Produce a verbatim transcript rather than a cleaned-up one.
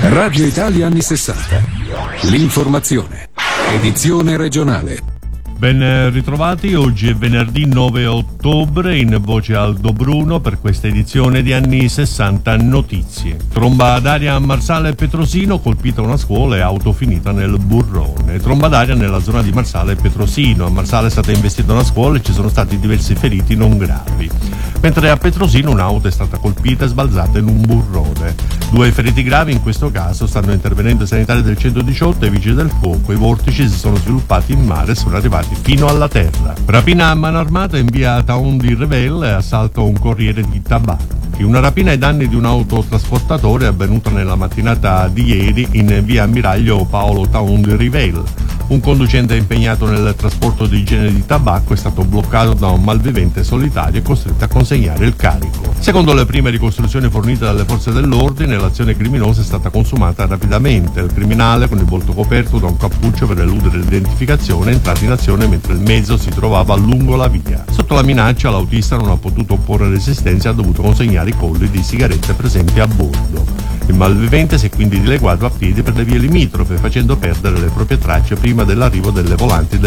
Radio Italia anni sessanta. L'informazione. Edizione regionale. Ben ritrovati, oggi è venerdì nove ottobre, in voce Aldo Bruno per questa edizione di anni sessanta notizie. Tromba d'aria a Marsala e Petrosino, colpita una scuola e auto finita nel burrone. Tromba d'aria nella zona di Marsala e Petrosino. A Marsala è stata investita una scuola e ci sono stati diversi feriti non gravi. Mentre a Petrosino un'auto è stata colpita e sbalzata in un burrone. Due feriti gravi in questo caso stanno intervenendo i sanitari del centodiciotto e i vigili del fuoco. I vortici si sono sviluppati in mare e sono arrivati fino alla terra. Rapina a mano armata in via Taun di Revel e assalto a un corriere di tabacchi. Una rapina ai danni di un autotrasportatore è avvenuta nella mattinata di ieri in via Ammiraglio Paolo Taun di Revel. Un conducente impegnato nel trasporto di generi di tabacco è stato bloccato da un malvivente solitario e costretto a consegnare il carico. Secondo le prime ricostruzioni fornite dalle forze dell'ordine, l'azione criminosa è stata consumata rapidamente. Il criminale, con il volto coperto da un cappuccio per eludere l'identificazione, è entrato in azione mentre il mezzo si trovava lungo la via. Sotto la minaccia, l'autista non ha potuto opporre resistenza e ha dovuto consegnare i colli di sigarette presenti a bordo. Il malvivente si è quindi dileguato a piedi per le vie limitrofe, facendo perdere le proprie tracce prima dell'arrivo delle volanti